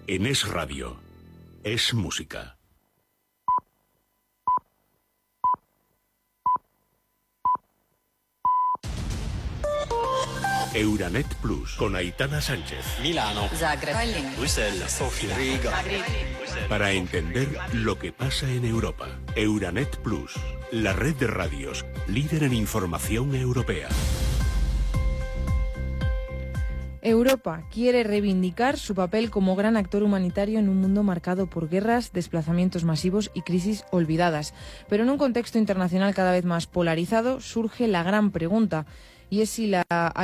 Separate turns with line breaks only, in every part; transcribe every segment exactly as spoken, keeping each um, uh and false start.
En Es Radio, es música. Euranet Plus, con Aitana Sánchez.
Milano,
Zagreb,
Bruselas, Sofía, Riga.
Madrid.
Para entender lo que pasa en Europa. Euranet Plus, la red de radios, líder en información europea.
Europa quiere reivindicar su papel como gran actor humanitario en un mundo marcado por guerras, desplazamientos masivos y crisis olvidadas. Pero en un contexto internacional cada vez más polarizado surge la gran pregunta, y es si la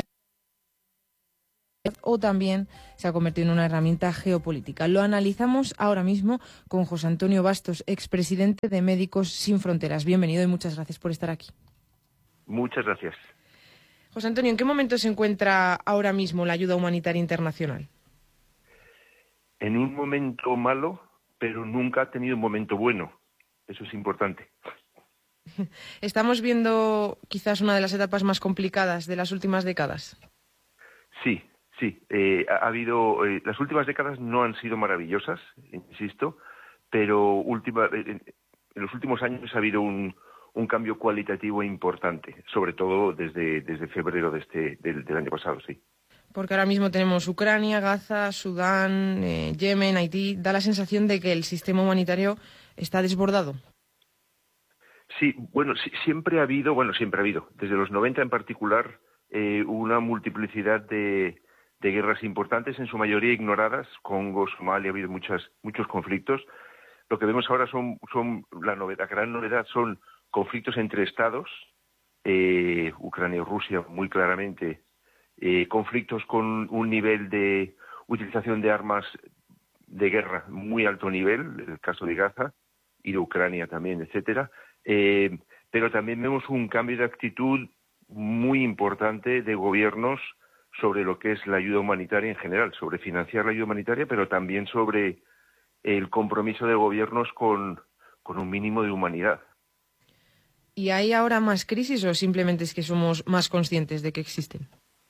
o también se ha convertido en una herramienta geopolítica. Lo analizamos ahora mismo con José Antonio Bastos, expresidente de Médicos Sin Fronteras. Bienvenido y muchas gracias por estar aquí.
Muchas gracias.
José Antonio, ¿en qué momento se encuentra ahora mismo la ayuda humanitaria internacional?
En un momento malo, pero nunca ha tenido un momento bueno. Eso es importante.
¿Estamos viendo quizás una de las etapas más complicadas de las últimas décadas?
Sí, sí. Eh, ha habido, eh, las últimas décadas no han sido maravillosas, insisto, pero última, eh, en los últimos años ha habido un, un cambio cualitativo importante, sobre todo desde, desde febrero de este, del, del año pasado, sí.
Porque ahora mismo tenemos Ucrania, Gaza, Sudán, eh, Yemen, Haití. Da la sensación de que el sistema humanitario está desbordado.
Sí, bueno, sí, siempre ha habido, bueno, siempre ha habido, desde los noventa en particular, eh, una multiplicidad de, de guerras importantes, en su mayoría ignoradas. Congo, Somalia, ha habido muchas, muchos conflictos. Lo que vemos ahora son, son la novedad, gran novedad son conflictos entre estados, eh, Ucrania y Rusia muy claramente, eh, conflictos con un nivel de utilización de armas de guerra muy alto nivel, el caso de Gaza y de Ucrania también, etcétera. Eh, pero también vemos un cambio de actitud muy importante de gobiernos sobre lo que es la ayuda humanitaria en general, sobre financiar la ayuda humanitaria, pero también sobre el compromiso de gobiernos con, con un mínimo de humanidad.
¿Y hay ahora más crisis o simplemente es que somos más conscientes de que existen?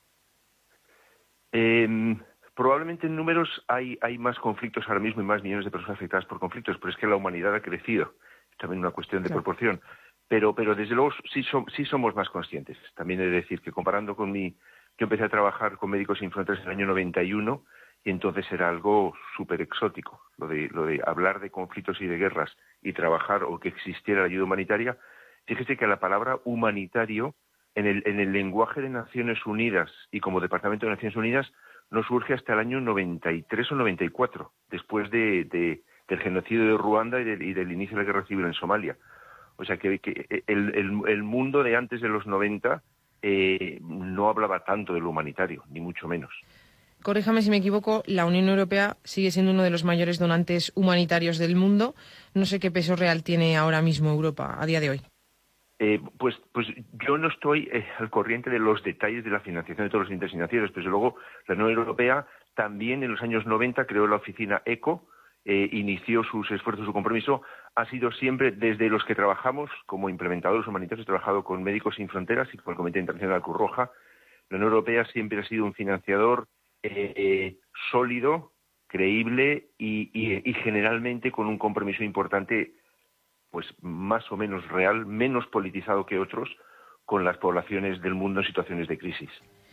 Eh, probablemente en números hay, hay más conflictos ahora mismo y más millones de personas afectadas por conflictos, pero es que la humanidad ha crecido. Es también una cuestión de claro. proporción. Pero, pero desde luego sí, som, sí somos más conscientes. También he de decir que comparando con mi... Yo empecé a trabajar con Médicos Sin Fronteras en el año noventa y uno y entonces era algo súper exótico. Lo de, lo de hablar de conflictos y de guerras y trabajar o que existiera la ayuda humanitaria. Fíjese que la palabra humanitario en el, en el lenguaje de Naciones Unidas y como Departamento de Naciones Unidas no surge hasta el año noventa y tres o noventa y cuatro, después de, de, del genocidio de Ruanda y, de, y del inicio de la guerra civil en Somalia. O sea que, que el, el, el mundo de antes de los noventa eh, no hablaba tanto de lo humanitario, ni mucho menos.
Corríjame si me equivoco, la Unión Europea sigue siendo uno de los mayores donantes humanitarios del mundo. No sé qué peso real tiene ahora mismo Europa a día de hoy.
Eh, pues, pues yo no estoy eh, al corriente de los detalles de la financiación de todos los entes financieros, pero desde luego la Unión Europea también en los años noventa creó la oficina ECHO, eh, inició sus esfuerzos, su compromiso, ha sido siempre desde los que trabajamos como implementadores humanitarios, he trabajado con Médicos Sin Fronteras y con el Comité Internacional Cruz Roja. La Unión Europea siempre ha sido un financiador eh, eh, sólido, creíble y, y, y generalmente con un compromiso importante, pues más o menos real, menos politizado que otros, con las poblaciones del mundo en situaciones de crisis.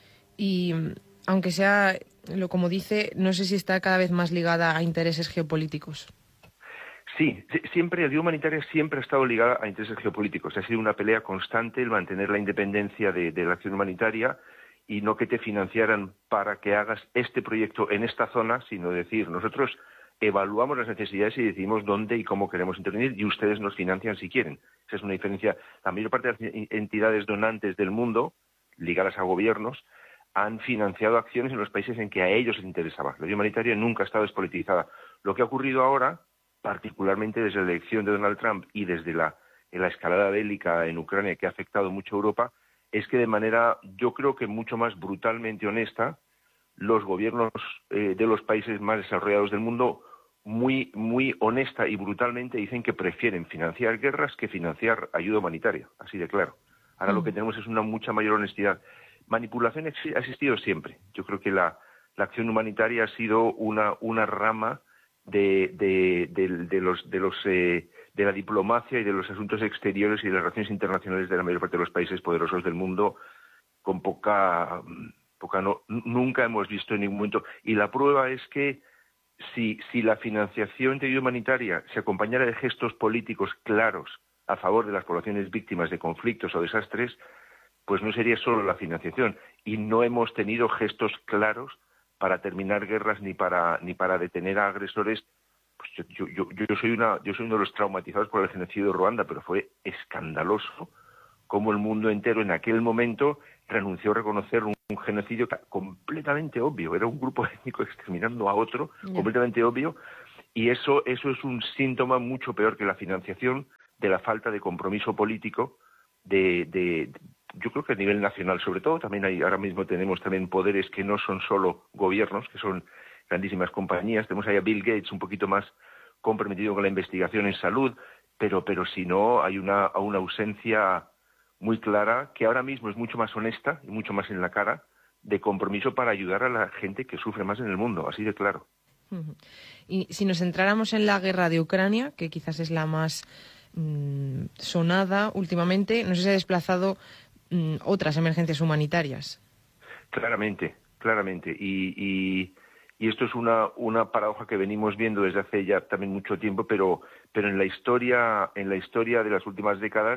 Y aunque sea, lo como dice, no sé si está cada vez más ligada a intereses geopolíticos.
Sí, siempre, la ayuda humanitaria siempre ha estado ligada a intereses geopolíticos. Ha sido una pelea constante el mantener la independencia de, de la acción humanitaria y no que te financiaran para que hagas este proyecto en esta zona, sino decir, nosotros evaluamos las necesidades y decidimos dónde y cómo queremos intervenir y ustedes nos financian si quieren. Esa es una diferencia. La mayor parte de las entidades donantes del mundo, ligadas a gobiernos, han financiado acciones en los países en que a ellos les interesaba. La ayuda humanitaria nunca ha estado despolitizada. Lo que ha ocurrido ahora, particularmente desde la elección de Donald Trump y desde la, la escalada bélica en Ucrania que ha afectado mucho a Europa, es que de manera, yo creo que mucho más brutalmente honesta, los gobiernos eh, de los países más desarrollados del mundo muy, muy honesta y brutalmente dicen que prefieren financiar guerras que financiar ayuda humanitaria, así de claro. Ahora mm. lo que tenemos es una mucha mayor honestidad. Manipulación ha existido siempre. Yo creo que la, la acción humanitaria ha sido una, una rama de, de, de, de los de los eh, de la diplomacia y de los asuntos exteriores y de las relaciones internacionales de la mayor parte de los países poderosos del mundo con poca poca no, nunca hemos visto en ningún momento. Y la prueba es que si si la financiación de ayuda humanitaria se acompañara de gestos políticos claros a favor de las poblaciones víctimas de conflictos o desastres, pues no sería solo la financiación. Y no hemos tenido gestos claros para terminar guerras ni para ni para detener a agresores. Pues yo, yo, yo, yo soy una yo soy uno de los traumatizados por el genocidio de Ruanda, pero fue escandaloso cómo el mundo entero en aquel momento renunció a reconocer un, un genocidio completamente obvio. Era un grupo étnico exterminando a otro, yeah. completamente obvio, y eso eso es un síntoma mucho peor que la financiación de la falta de compromiso político de, de yo creo que a nivel nacional sobre todo. También hay, ahora mismo tenemos también poderes que no son solo gobiernos, que son grandísimas compañías. Tenemos ahí a Bill Gates un poquito más comprometido con la investigación en salud, pero pero si no hay una, una ausencia muy clara, que ahora mismo es mucho más honesta y mucho más en la cara, de compromiso para ayudar a la gente que sufre más en el mundo, así de claro.
Y si nos centráramos en la guerra de Ucrania, que quizás es la más mmm, sonada últimamente, no sé si ha desplazado mmm, otras emergencias humanitarias.
Claramente, claramente. Y, y, y esto es una, una paradoja que venimos viendo desde hace ya también mucho tiempo, pero, pero en la historia, en la historia de las últimas décadas,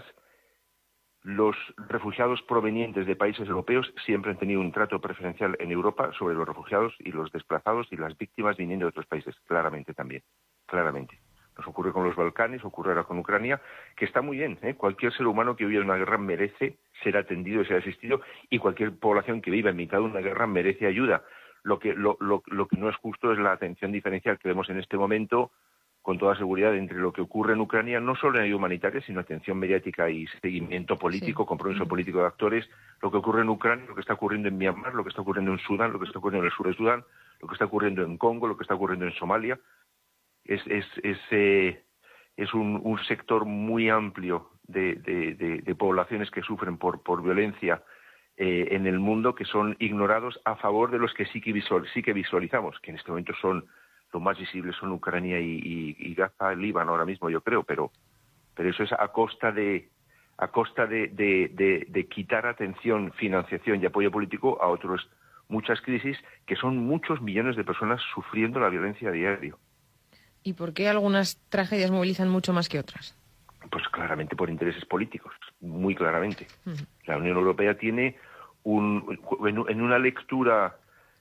los refugiados provenientes de países europeos siempre han tenido un trato preferencial en Europa sobre los refugiados y los desplazados y las víctimas viniendo de otros países, claramente también, claramente. Nos ocurre con los Balcanes, ocurre ahora con Ucrania, que está muy bien, ¿eh? Cualquier ser humano que viva en una guerra merece ser atendido y ser asistido, y cualquier población que viva en mitad de una guerra merece ayuda. Lo que, lo, lo, lo que no es justo es la atención diferencial que vemos en este momento, con toda seguridad, entre lo que ocurre en Ucrania, no solo en ayuda humanitaria, sino atención mediática y seguimiento político, sí. compromiso político de actores, lo que ocurre en Ucrania, lo que está ocurriendo en Myanmar, lo que está ocurriendo en Sudán, lo que está ocurriendo en el sur de Sudán, lo que está ocurriendo en Congo, lo que está ocurriendo en Somalia. Es, es, es, eh, es un, un sector muy amplio de, de, de, de poblaciones que sufren por, por violencia eh, en el mundo, que son ignorados a favor de los que sí que, visual, sí que visualizamos, que en este momento son los más visibles son Ucrania y, y, y Gaza, Líbano ahora mismo, yo creo, pero pero eso es a costa de a costa de, de, de, de quitar atención, financiación y apoyo político a otros muchas crisis, que son muchos millones de personas sufriendo la violencia a diario.
¿Y por qué algunas tragedias movilizan mucho más que otras?
Pues claramente por intereses políticos, muy claramente. Uh-huh. La Unión Europea tiene un en una lectura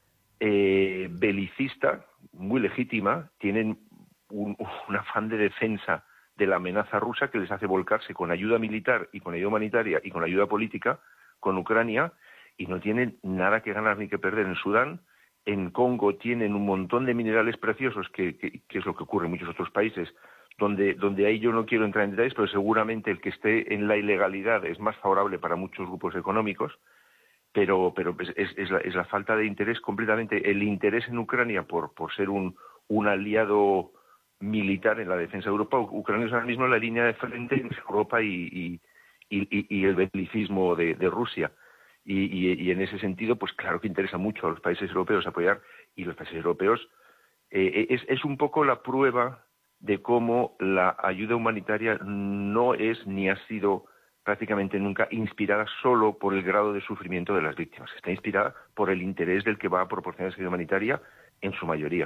eh, belicista muy legítima, tienen un, un afán de defensa de la amenaza rusa que les hace volcarse con ayuda militar y con ayuda humanitaria y con ayuda política con Ucrania, y no tienen nada que ganar ni que perder en Sudán. En Congo tienen un montón de minerales preciosos, que, que, que es lo que ocurre en muchos otros países, donde, donde ahí yo no quiero entrar en detalles, pero seguramente el que esté en la ilegalidad es más favorable para muchos grupos económicos. Pero, pero es, es, la, es la falta de interés completamente, el interés en Ucrania por, por ser un, un aliado militar en la defensa de Europa. Ucrania es ahora mismo la línea de frente entre Europa y, y, y, y el belicismo de, de Rusia. Y, y, y en ese sentido, pues claro que interesa mucho a los países europeos apoyar, y los países europeos eh, es, es un poco la prueba de cómo la ayuda humanitaria no es ni ha sido prácticamente nunca inspirada solo por el grado de sufrimiento de las víctimas. Está inspirada por el interés del que va a proporcionar esa ayuda humanitaria en su mayoría.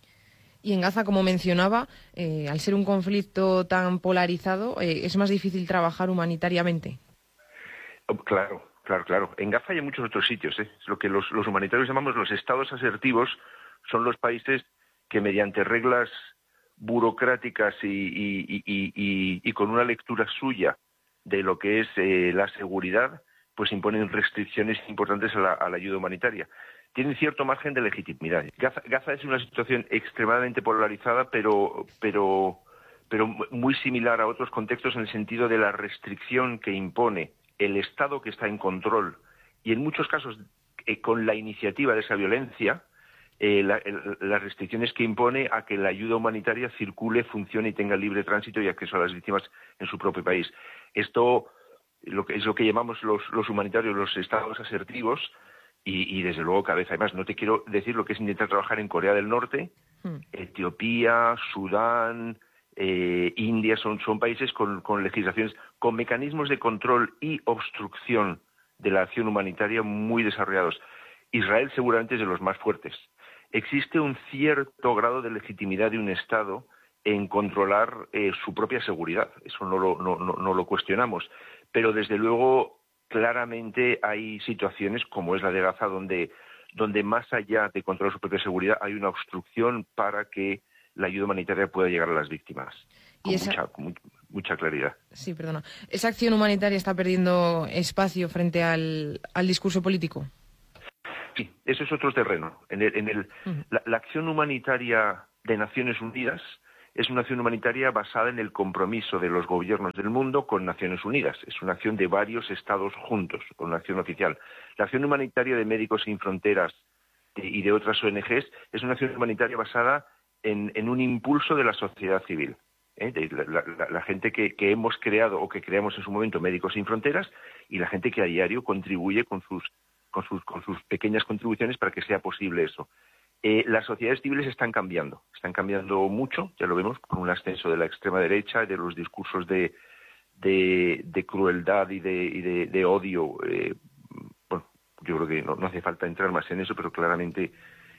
Y en Gaza, como mencionaba, eh, al ser un conflicto tan polarizado, eh, ¿es más difícil trabajar humanitariamente?
Oh, claro, claro, claro. En Gaza y en muchos otros sitios. ¿eh? Es lo que los, los humanitarios llamamos los estados asertivos. Son los países que mediante reglas burocráticas y, y, y, y, y, y con una lectura suya de lo que es eh, la seguridad, pues imponen restricciones importantes a la, a la ayuda humanitaria. Tienen cierto margen de legitimidad. Gaza, Gaza es una situación extremadamente polarizada, pero, pero, pero muy similar a otros contextos en el sentido de la restricción que impone el Estado que está en control, y en muchos casos eh, con la iniciativa de esa violencia, eh, la, el, las restricciones que impone a que la ayuda humanitaria circule, funcione y tenga libre tránsito y acceso a las víctimas en su propio país. Esto lo que, es lo que llamamos los, los humanitarios los estados asertivos, y, y desde luego cada vez hay más. No te quiero decir lo que es intentar trabajar en Corea del Norte, Hmm. Etiopía, Sudán, eh, India, son, son países con, con legislaciones, con mecanismos de control y obstrucción de la acción humanitaria muy desarrollados. Israel seguramente es de los más fuertes. Existe un cierto grado de legitimidad de un Estado en controlar eh, su propia seguridad. Eso no lo, no, no, no lo cuestionamos. Pero desde luego, claramente hay situaciones como es la de Gaza, donde, donde más allá de controlar su propia seguridad hay una obstrucción para que la ayuda humanitaria pueda llegar a las víctimas. Con, esa... mucha, con mucha, mucha claridad.
Sí, perdona. ¿Esa acción humanitaria está perdiendo espacio frente al, al discurso político?
Sí, eso es otro terreno. En el, en el, uh-huh. la, la acción humanitaria de Naciones Unidas es una acción humanitaria basada en el compromiso de los gobiernos del mundo con Naciones Unidas. Es una acción de varios estados juntos, con una acción oficial. La acción humanitaria de Médicos Sin Fronteras y de otras O N Ges es una acción humanitaria basada en, en un impulso de la sociedad civil. ¿eh? De la, la, la gente que, que hemos creado o que creamos en su momento Médicos Sin Fronteras y la gente que a diario contribuye con sus, con sus, con sus pequeñas contribuciones para que sea posible eso. Eh, las sociedades civiles están cambiando, están cambiando mucho, ya lo vemos, con un ascenso de la extrema derecha y de los discursos de, de, de crueldad y de, y de, de odio. Eh, bueno, yo creo que no, no hace falta entrar más en eso, pero claramente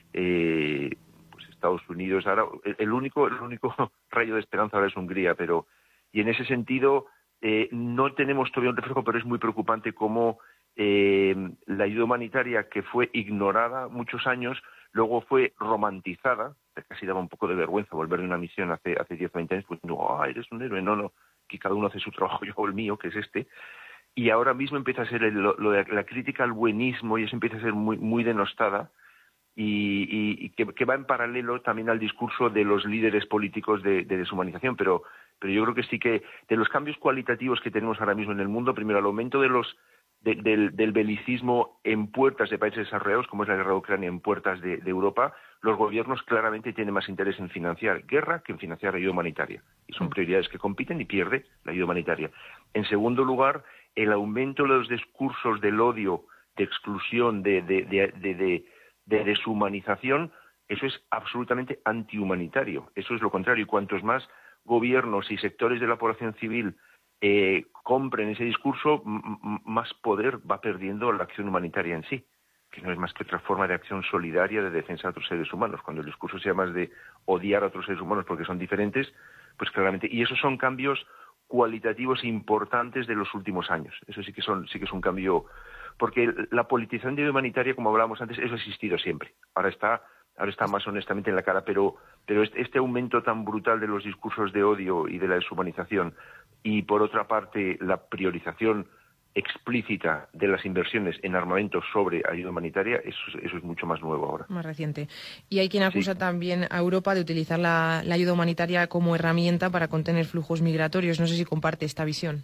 eh, pues Estados Unidos ahora, el, el único, el único rayo de esperanza ahora es Hungría, pero y en ese sentido eh, no tenemos todavía un reflejo, pero es muy preocupante cómo eh, la ayuda humanitaria que fue ignorada muchos años luego fue romantizada, casi daba un poco de vergüenza volver de una misión hace hace diez o veinte años, pues no, ah, eres un héroe, no, no, que cada uno hace su trabajo, yo hago el mío, que es este, y ahora mismo empieza a ser el, lo, lo de la crítica al buenismo, y eso empieza a ser muy muy denostada, y, y, y que, que va en paralelo también al discurso de los líderes políticos de, de deshumanización, pero, pero yo creo que sí que de los cambios cualitativos que tenemos ahora mismo en el mundo, primero el aumento de los De, del, del belicismo en puertas de países desarrollados, como es la guerra de Ucrania, en puertas de, de Europa, los gobiernos claramente tienen más interés en financiar guerra que en financiar ayuda humanitaria. Y son prioridades que compiten y pierde la ayuda humanitaria. En segundo lugar, el aumento de los discursos del odio, de exclusión, de, de, de, de, de, de deshumanización, eso es absolutamente antihumanitario. Eso es lo contrario. Y cuantos más gobiernos y sectores de la población civil Eh, compren ese discurso, m- más poder va perdiendo la acción humanitaria en sí, que no es más que otra forma de acción solidaria de defensa de otros seres humanos. Cuando el discurso sea más de odiar a otros seres humanos porque son diferentes, pues claramente, y esos son cambios cualitativos importantes de los últimos años. Eso sí que son, sí que es un cambio, porque la politización de la humanitaria, como hablábamos antes, eso ha existido siempre. Ahora está, ahora está más honestamente en la cara, pero, pero este, este aumento tan brutal de los discursos de odio y de la deshumanización, y por otra parte la priorización explícita de las inversiones en armamento sobre ayuda humanitaria, eso, eso es mucho más nuevo ahora.
Más reciente. Y hay quien acusa
sí.
también a Europa de utilizar la, la ayuda humanitaria como herramienta para contener flujos migratorios. No sé si comparte esta visión.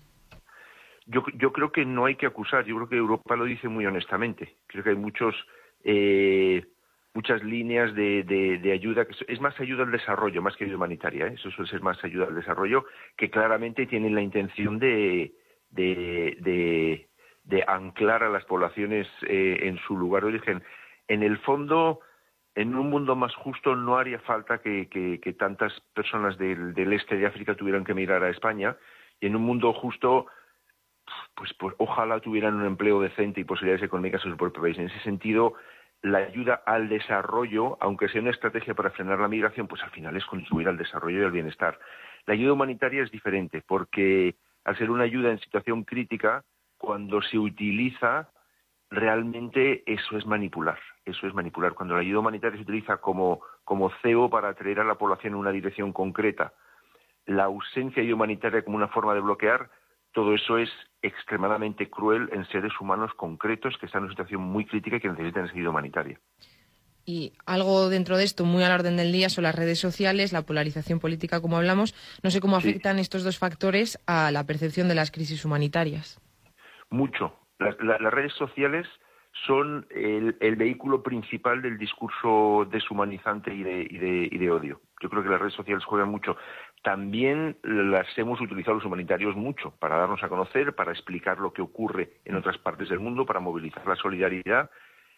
Yo, yo creo que no hay que acusar, yo creo que Europa lo dice muy honestamente. Creo que hay muchos... Eh, muchas líneas de, de, de ayuda, que es más ayuda al desarrollo, más que ayuda humanitaria, ¿eh? Eso suele ser más ayuda al desarrollo, que claramente tienen la intención de, de, de, de anclar a las poblaciones eh, en su lugar de origen. En el fondo, en un mundo más justo no haría falta que, que, que tantas personas del, del este de África tuvieran que emigrar a España, y en un mundo justo, pues, pues ojalá tuvieran un empleo decente y posibilidades económicas en su propio país. En ese sentido, la ayuda al desarrollo, aunque sea una estrategia para frenar la migración, pues al final es contribuir al desarrollo y al bienestar. La ayuda humanitaria es diferente, porque al ser una ayuda en situación crítica, cuando se utiliza, realmente eso es manipular. Eso es manipular. Cuando la ayuda humanitaria se utiliza como, como cebo para atraer a la población en una dirección concreta, la ausencia de ayuda humanitaria como una forma de bloquear, todo eso es extremadamente cruel en seres humanos concretos que están en una situación muy crítica y que necesitan ayuda humanitaria.
Y algo dentro de esto, muy a la orden del día, son las redes sociales, la polarización política, como hablamos. No sé cómo afectan sí. estos dos factores a la percepción de las crisis humanitarias.
Mucho. Las, la, las redes sociales son el, el vehículo principal del discurso deshumanizante y de, y, de, y de odio. Yo creo que las redes sociales juegan mucho. También las hemos utilizado los humanitarios mucho para darnos a conocer, para explicar lo que ocurre en otras partes del mundo, para movilizar la solidaridad.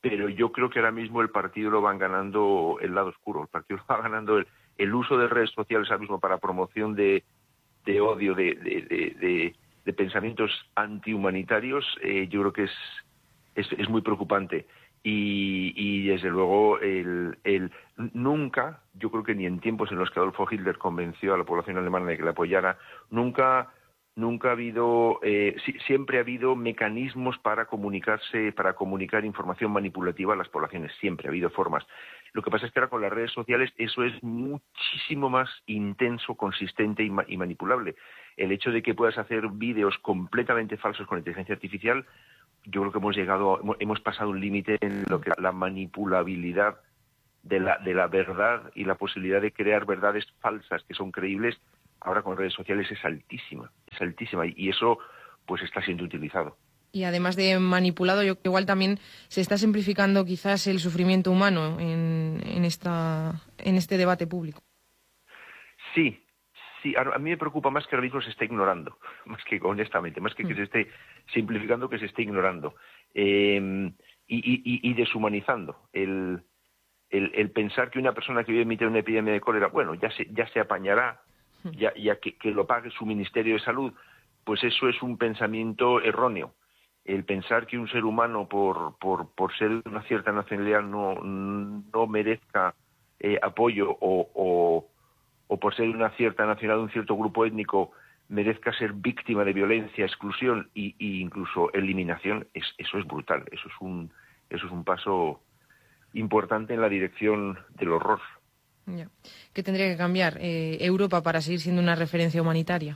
pero yo creo que ahora mismo el partido lo van ganando el lado oscuro, el partido lo va ganando el, el uso de redes sociales ahora mismo para promoción de, de odio, de, de, de, de, de pensamientos antihumanitarios, eh, yo creo que es, es, es muy preocupante. Y, y desde luego el, el nunca, yo creo que ni en tiempos en los que Adolfo Hitler convenció a la población alemana de que le apoyara, nunca nunca ha habido, eh, si, siempre ha habido mecanismos para comunicarse, para comunicar información manipulativa a las poblaciones, siempre ha habido formas. Lo que pasa es que ahora con las redes sociales eso es muchísimo más intenso, consistente y, ma- y manipulable. El hecho de que puedas hacer vídeos completamente falsos con inteligencia artificial, yo creo que hemos llegado, hemos pasado un límite en lo que la manipulabilidad de la, de la verdad y la posibilidad de crear verdades falsas que son creíbles, ahora con redes sociales es altísima, es altísima, y eso pues está siendo utilizado.
Y además de manipulado, yo igual también se está simplificando quizás el sufrimiento humano en, en, esta, en este debate público.
Sí, sí, a, a mí me preocupa más que ahora mismo se esté ignorando, más que honestamente, más que que se esté simplificando, que se esté ignorando eh, y, y, y deshumanizando el, el, el pensar que una persona que vive en mitad de una epidemia de cólera, bueno, ya se, ya se apañará, ya, ya que, que lo pague su Ministerio de Salud, pues eso es un pensamiento erróneo. El pensar que un ser humano por, por, por ser de una cierta nacionalidad no, no merezca eh, apoyo o, o, o por ser de una cierta nacionalidad, de un cierto grupo étnico, merezca ser víctima de violencia, exclusión e incluso eliminación, es, eso es brutal. Eso es un, eso es un paso importante en la dirección del horror.
Ya. ¿Qué tendría que cambiar eh, Europa para seguir siendo una referencia humanitaria?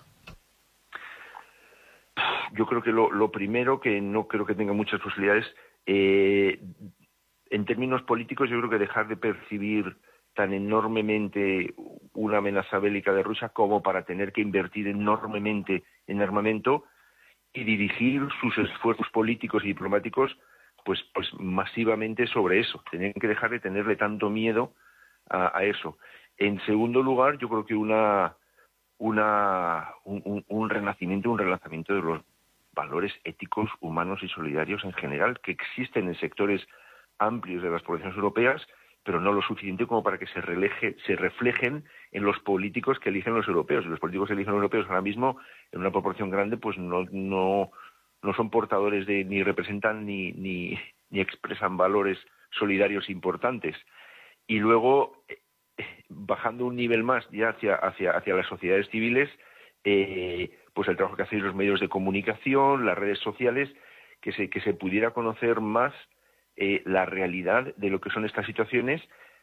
Yo creo que lo, lo primero, que no creo que tenga muchas posibilidades, eh, en términos políticos, yo creo que dejar de percibir tan enormemente una amenaza bélica de Rusia como para tener que invertir enormemente en armamento y dirigir sus esfuerzos políticos y diplomáticos pues, pues masivamente sobre eso. Tienen que dejar de tenerle tanto miedo a, a eso. En segundo lugar, yo creo que una, una un, un, un renacimiento, un relanzamiento de los valores éticos, humanos y solidarios en general, que existen en sectores amplios de las poblaciones europeas, pero no lo suficiente como para que se, releje, se reflejen en los políticos que eligen los europeos. Y los políticos que eligen los europeos ahora mismo, en una proporción grande, pues no, no, no son portadores de, ni representan ni, ni, ni expresan valores solidarios importantes. Y luego, eh, bajando un nivel más ya hacia, hacia, hacia las sociedades civiles, eh, pues el trabajo que hacen los medios de comunicación, las redes sociales, que se, que se pudiera conocer más eh, la realidad de lo que son estas situaciones,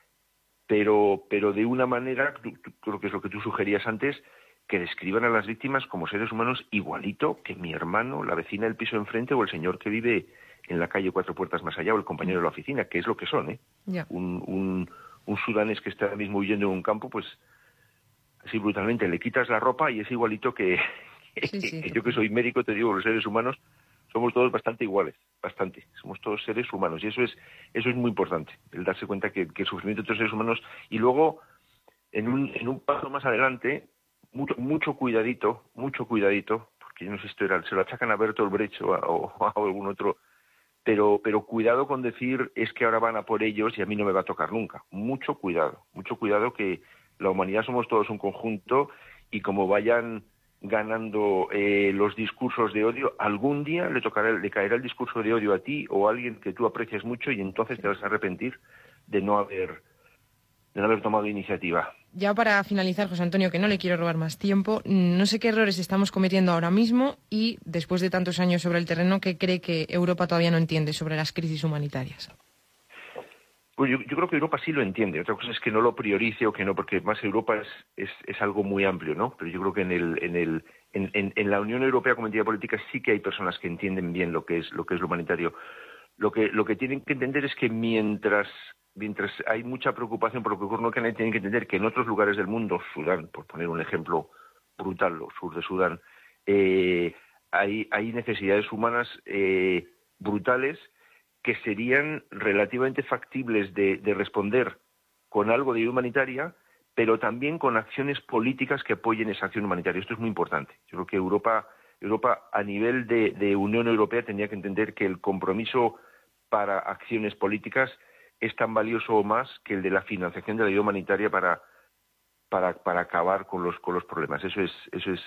pero, pero de una manera, creo que es lo que tú sugerías antes, que describan a las víctimas como seres humanos igualito que mi hermano, la vecina del piso enfrente o el señor que vive en la calle cuatro puertas más allá o el compañero de la oficina, que es lo que son, ¿eh?
Yeah.
Un, un, un sudanés que está mismo huyendo en un campo, pues así brutalmente le quitas la ropa y es igualito que,
sí, sí,
que yo que soy médico, te digo, los seres humanos somos todos bastante iguales, bastante, somos todos seres humanos y eso es eso es muy importante, el darse cuenta que, que el sufrimiento de otros seres humanos. Y luego, en un, en un paso más adelante, mucho, mucho cuidadito, mucho cuidadito, porque yo no sé si esto era, se lo achacan a Bertolt Brecht o a, o a algún otro, pero pero cuidado con decir es que ahora van a por ellos y a mí no me va a tocar nunca. Mucho cuidado, mucho cuidado, que la humanidad somos todos un conjunto y como vayan ganando eh, los discursos de odio, algún día le tocará, le caerá el discurso de odio a ti o a alguien que tú aprecias mucho y entonces te vas a arrepentir de no haber de no haber tomado iniciativa.
Ya para finalizar, José Antonio, que no le quiero robar más tiempo, no sé qué errores estamos cometiendo ahora mismo y, después de tantos años sobre el terreno, ¿qué cree que Europa todavía no entiende sobre las crisis humanitarias?
Pues yo, yo creo que Europa sí lo entiende. Otra cosa es que no lo priorice o que no, porque más Europa es, es, es algo muy amplio, ¿no? Pero yo creo que en el, en el, en, en, en la Unión Europea como entidad política sí que hay personas que entienden bien lo que es, lo que es lo humanitario. Lo que, lo que tienen que entender es que mientras, mientras hay mucha preocupación por lo que ocurre, no que tienen que entender que en otros lugares del mundo, Sudán, por poner un ejemplo brutal, o sur de Sudán, eh, hay, hay necesidades humanas eh, brutales que serían relativamente factibles de, de responder con algo de ayuda humanitaria, pero también con acciones políticas que apoyen esa acción humanitaria. Esto es muy importante. Yo creo que Europa, Europa a nivel de, de Unión Europea tendría que entender que el compromiso para acciones políticas es tan valioso o más que el de la financiación de la ayuda humanitaria para para para acabar con los con los problemas. Eso es eso es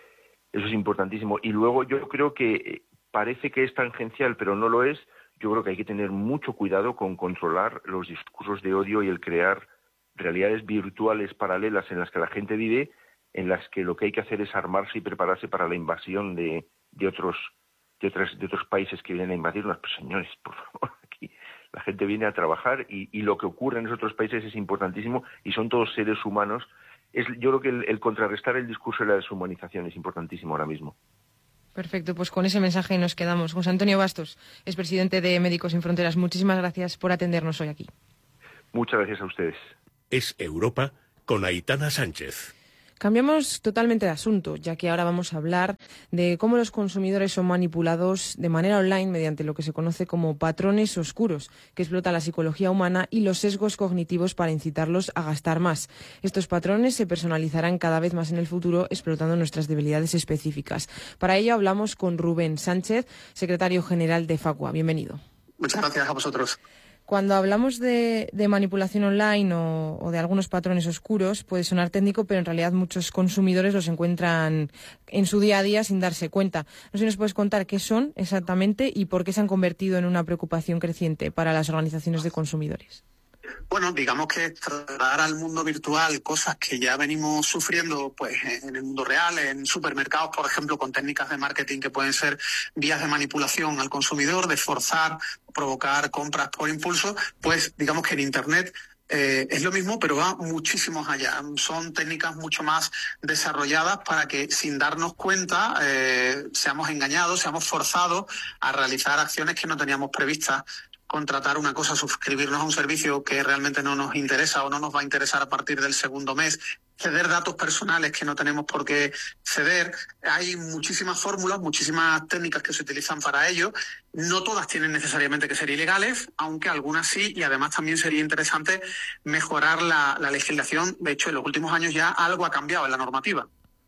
eso es importantísimo. Y luego yo creo que parece que es tangencial, pero no lo es. Yo creo que hay que tener mucho cuidado con controlar los discursos de odio y el crear realidades virtuales paralelas en las que la gente vive, en las que lo que hay que hacer es armarse y prepararse para la invasión de, de otros de otras de otros países que vienen a invadirnos. Pues señores, por favor, aquí la gente viene a trabajar y, y lo que ocurre en esos otros países es importantísimo y son todos seres humanos. Es, yo creo que el, el contrarrestar el discurso de la deshumanización es importantísimo ahora mismo.
Perfecto, pues con ese mensaje nos quedamos. José Antonio Bastos, expresidente de Médicos Sin Fronteras, muchísimas gracias por atendernos hoy aquí.
Muchas gracias a ustedes.
Es Europa con Aitana Sánchez.
Cambiamos totalmente de asunto, ya que ahora vamos a hablar de cómo los consumidores son manipulados de manera online mediante lo que se conoce como patrones oscuros, que explotan la psicología humana y los sesgos cognitivos para incitarlos a gastar más. Estos patrones se personalizarán cada vez más en el futuro, explotando nuestras debilidades específicas. Para ello hablamos con Rubén Sánchez, secretario general de Facua. Bienvenido.
Muchas gracias a vosotros.
Cuando hablamos de, de manipulación online o, o de algunos patrones oscuros, puede sonar técnico, pero en realidad muchos consumidores los encuentran en su día a día sin darse cuenta. No sé si nos puedes contar qué son exactamente y por qué se han convertido en una preocupación creciente para las organizaciones de consumidores.
Bueno, digamos que trasladar al mundo virtual cosas que ya venimos sufriendo pues en el mundo real, en supermercados, por ejemplo, con técnicas de marketing que pueden ser vías de manipulación al consumidor, de forzar, provocar compras por impulso, pues digamos que en Internet eh, es lo mismo, pero va muchísimo allá. Son técnicas mucho más desarrolladas para que sin darnos cuenta eh, seamos engañados, seamos forzados a realizar acciones que no teníamos previstas. Contratar una cosa, suscribirnos a un servicio que realmente no nos interesa o no nos va a interesar a partir del segundo mes, ceder datos personales que no tenemos por qué ceder. Hay muchísimas fórmulas, muchísimas técnicas que se utilizan para ello. No todas tienen necesariamente que ser ilegales, aunque algunas sí, y además también sería interesante mejorar la, la legislación. De hecho, en los últimos años ya algo ha cambiado en la normativa.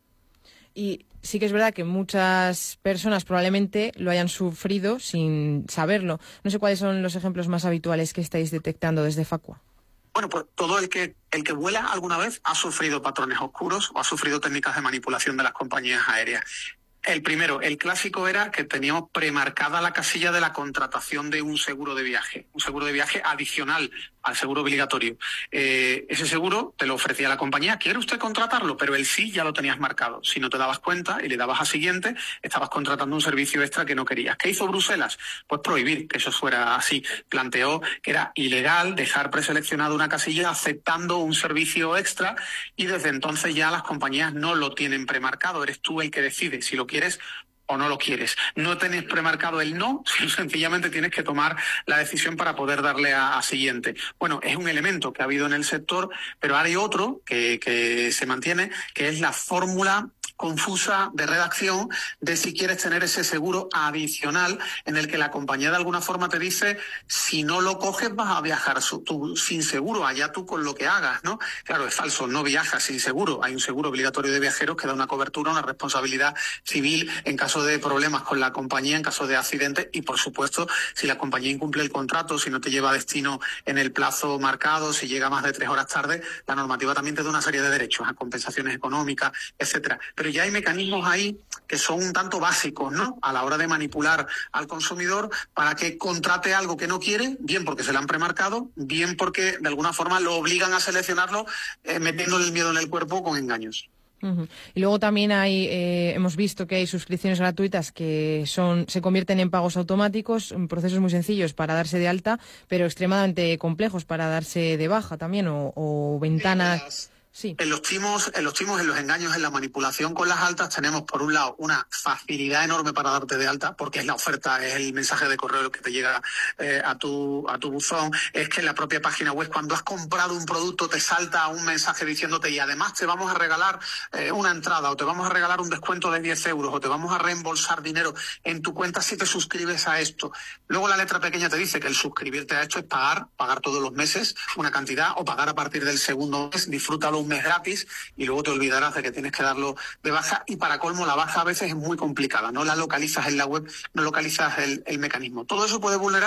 Y sí que es verdad que muchas personas probablemente lo hayan sufrido sin saberlo. No sé cuáles son los ejemplos más habituales que estáis detectando desde Facua.
Bueno, pues todo el que el que vuela alguna vez ha sufrido patrones oscuros o ha sufrido técnicas de manipulación de las compañías aéreas. El primero, el clásico era que teníamos premarcada la casilla de la contratación de un seguro de viaje, un seguro de viaje adicional al seguro obligatorio. Eh, ese seguro te lo ofrecía la compañía, ¿quiere usted contratarlo? Pero el sí ya lo tenías marcado. Si no te dabas cuenta y le dabas a siguiente, estabas contratando un servicio extra que no querías. ¿Qué hizo Bruselas? Pues prohibir que eso fuera así. Planteó que era ilegal dejar preseleccionada una casilla aceptando un servicio extra y desde entonces ya las compañías no lo tienen premarcado. Eres tú el que decide si lo quieres o no lo quieres. No tenés premarcado el no, sino sencillamente tienes que tomar la decisión para poder darle a, a siguiente. Bueno, es un elemento que ha habido en el sector, pero ahora hay otro que, que se mantiene, que es la fórmula confusa de redacción de si quieres tener ese seguro adicional en el que la compañía de alguna forma te dice si no lo coges vas a viajar tú, sin seguro, allá tú con lo que hagas, ¿no? Claro, es falso, no viajas sin seguro. Hay un seguro obligatorio de viajeros que da una cobertura, una responsabilidad civil en caso de problemas con la compañía, en caso de accidentes y, por supuesto, si la compañía incumple el contrato, si no te lleva a destino en el plazo marcado, si llega más de tres horas tarde, la normativa también te da una serie de derechos, a compensaciones económicas, etcétera. Pero ya hay mecanismos ahí que son un tanto básicos, ¿no?, a la hora de manipular al consumidor para que contrate algo que no quiere, bien porque se lo han premarcado, bien porque de alguna forma lo obligan a seleccionarlo, eh, metiéndole el miedo en el cuerpo con engaños.
Uh-huh. Y luego también hay, eh, hemos visto que hay suscripciones gratuitas que son se convierten en pagos automáticos, en procesos muy sencillos para darse de alta, pero extremadamente complejos para darse de baja también, o, o ventanas... Sí.
En los timos, en los timos, en los engaños, en la manipulación con las altas tenemos por un lado una facilidad enorme para darte de alta, porque es la oferta, es el mensaje de correo que te llega eh, a tu a tu buzón, es que en la propia página web cuando has comprado un producto te salta un mensaje diciéndote y además te vamos a regalar eh, una entrada o te vamos a regalar un descuento de diez euros o te vamos a reembolsar dinero en tu cuenta si te suscribes a esto. Luego la letra pequeña te dice que el suscribirte a esto es pagar, pagar todos los meses una cantidad o pagar a partir del segundo mes, disfrútalo un mes gratis y luego te olvidarás de que tienes que darlo de baja y para colmo la baja a veces es muy complicada, no la localizas en la web, no localizas el, el mecanismo. Todo eso puede vulnerar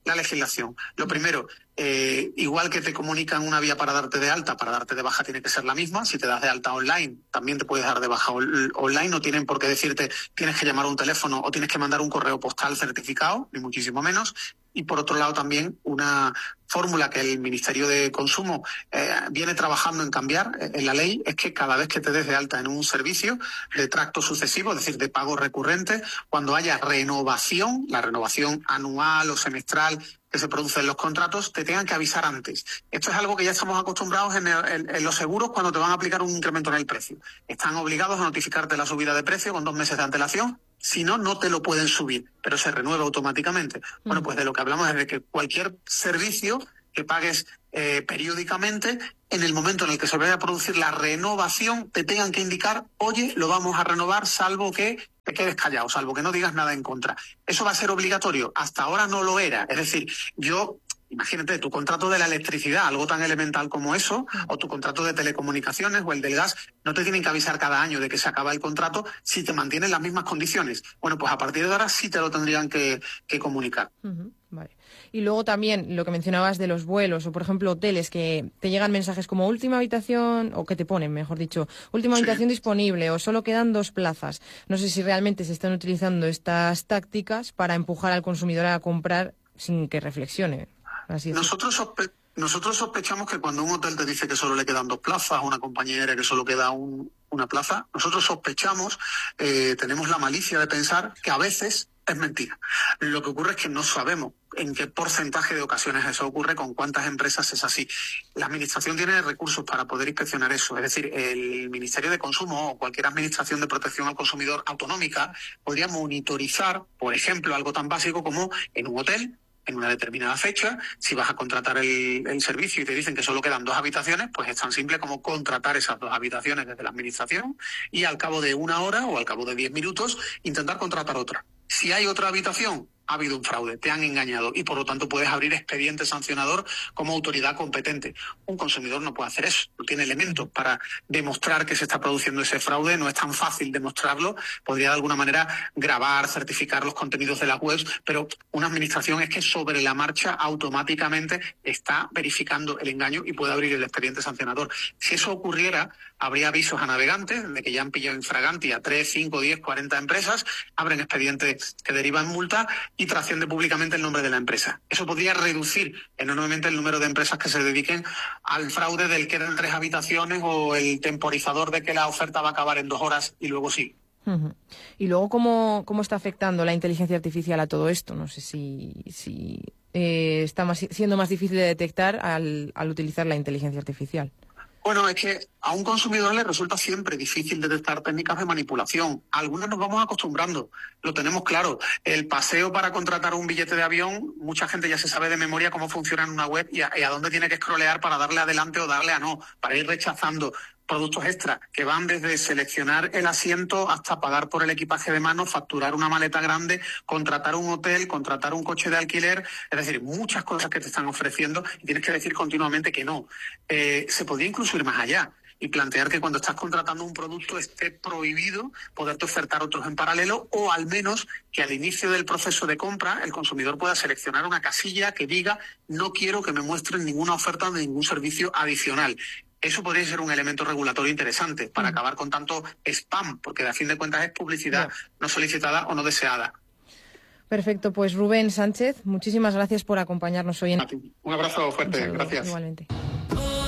La legislación. Lo primero, eh, igual que te comunican una vía para darte de alta, para darte de baja tiene que ser la misma. Si te das de alta online, también te puedes dar de baja on- online. No tienen por qué decirte tienes que llamar a un teléfono o tienes que mandar un correo postal certificado, ni muchísimo menos. Y por otro lado también una fórmula que el Ministerio de Consumo eh, viene trabajando en cambiar eh, en la ley es que cada vez que te des de alta en un servicio de tracto sucesivo, es decir, de pago recurrente, cuando haya renovación, la renovación anual o semestral que se produce en los contratos, te tengan que avisar antes. Esto es algo que ya estamos acostumbrados en, el, en, en los seguros cuando te van a aplicar un incremento en el precio. Están obligados a notificarte la subida de precio con dos meses de antelación. Si no, no te lo pueden subir, pero se renueva automáticamente. Mm. Bueno, pues de lo que hablamos es de que cualquier servicio que pagues eh, periódicamente, en el momento en el que se vaya a producir la renovación, te tengan que indicar, oye, lo vamos a renovar, salvo que te quedes callado, salvo que no digas nada en contra. Eso va a ser obligatorio. Hasta ahora no lo era. Es decir, yo... Imagínate, tu contrato de la electricidad, algo tan elemental como eso, o tu contrato de telecomunicaciones o el del gas, no te tienen que avisar cada año de que se acaba el contrato si te mantienen las mismas condiciones. Bueno, pues a partir de ahora sí te lo tendrían que, que comunicar.
Uh-huh, vale. Y luego también lo que mencionabas de los vuelos o, por ejemplo, hoteles, que te llegan mensajes como última habitación, o que te ponen, mejor dicho, última sí. habitación disponible o solo quedan dos plazas. No sé si realmente se están utilizando estas tácticas para empujar al consumidor a comprar sin que reflexione. Así es.
Nosotros, sospe- nosotros sospechamos que cuando un hotel te dice que solo le quedan dos plazas, una compañía aérea que solo queda un, una plaza, nosotros sospechamos, eh, tenemos la malicia de pensar que a veces es mentira. Lo que ocurre es que no sabemos en qué porcentaje de ocasiones eso ocurre, con cuántas empresas es así. La Administración tiene recursos para poder inspeccionar eso. Es decir, el Ministerio de Consumo o cualquier Administración de Protección al Consumidor autonómica podría monitorizar, por ejemplo, algo tan básico como en un hotel, en una determinada fecha, si vas a contratar el, el servicio y te dicen que solo quedan dos habitaciones, pues es tan simple como contratar esas dos habitaciones desde la Administración y al cabo de una hora o al cabo de diez minutos intentar contratar otra. Si hay otra habitación, ha habido un fraude, te han engañado y por lo tanto puedes abrir expediente sancionador como autoridad competente. Un consumidor no puede hacer eso, no tiene elementos para demostrar que se está produciendo ese fraude, no es tan fácil demostrarlo, podría de alguna manera grabar, certificar los contenidos de las webs, pero una administración es que sobre la marcha automáticamente está verificando el engaño y puede abrir el expediente sancionador. Si eso ocurriera, habría avisos a navegantes de que ya han pillado infraganti a tres, cinco, diez, cuarenta empresas, abren expedientes que derivan multa y trasciende públicamente el nombre de la empresa. Eso podría reducir enormemente el número de empresas que se dediquen al fraude del que eran tres habitaciones o el temporizador de que la oferta va a acabar en dos horas y luego sí.
Uh-huh. Y luego, ¿cómo, cómo está afectando la inteligencia artificial a todo esto? No sé si, si eh, está más, siendo más difícil de detectar al, al utilizar la inteligencia artificial.
Bueno, es que a un consumidor le resulta siempre difícil detectar técnicas de manipulación. A algunas nos vamos acostumbrando, lo tenemos claro. El paseo para contratar un billete de avión, mucha gente ya se sabe de memoria cómo funciona en una web y a, y a dónde tiene que scrollear para darle adelante o darle a no, para ir rechazando productos extra, que van desde seleccionar el asiento hasta pagar por el equipaje de mano, facturar una maleta grande, contratar un hotel, contratar un coche de alquiler, es decir, muchas cosas que te están ofreciendo y tienes que decir continuamente que no. Eh, se podría incluso ir más allá y plantear que cuando estás contratando un producto esté prohibido poderte ofertar otros en paralelo, o al menos que al inicio del proceso de compra el consumidor pueda seleccionar una casilla que diga no quiero que me muestren ninguna oferta de ningún servicio adicional. Eso podría ser un elemento regulatorio interesante para mm. acabar con tanto spam, porque a fin de cuentas es publicidad yeah. no solicitada o no deseada.
Perfecto, pues Rubén Sánchez, muchísimas gracias por acompañarnos hoy en...
Un abrazo fuerte,
Un
gracias.
Igualmente.